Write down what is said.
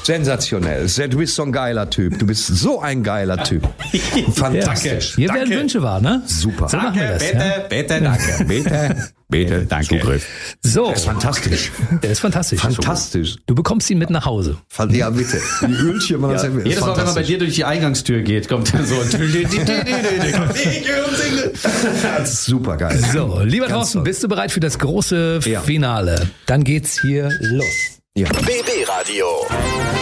Sensationell. Du bist so ein geiler Typ. Du bist so ein geiler Typ. Fantastisch. Hier werden Wünsche wahr, ne? Super. So machen wir das. Bitte, danke. Bitte, danke. Zugriff. So. Das ist fantastisch. Der ist fantastisch. Fantastisch. Du bekommst ihn mit nach Hause. Ja, bitte. Die Ölchen, man Jedes Mal, wenn man bei dir durch die Eingangstür geht, kommt dann so Das ist super geil. So, lieber Ganz Thorsten, toll. bist du bereit für das große Finale? Dann geht's hier los. Ja. BB Radio.